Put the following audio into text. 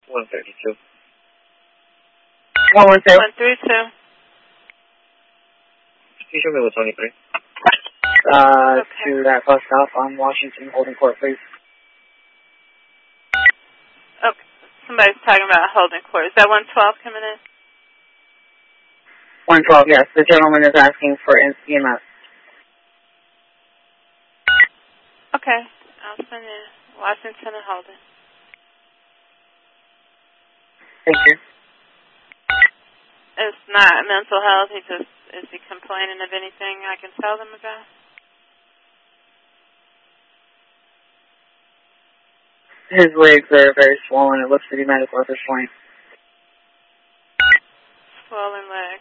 132. 112. 132. Can you show me what's 23? To that bus stop on Washington, Holding Court, please. Okay. Somebody's talking about holding court. Is that 112 coming in? 112, yes. The gentleman is asking for EMS. Okay. I'll send you Washington and Holden. Thank you. It's not mental health. Is he complaining of anything I can tell them about? His legs are very swollen. It looks to be medical at this point. Swollen legs.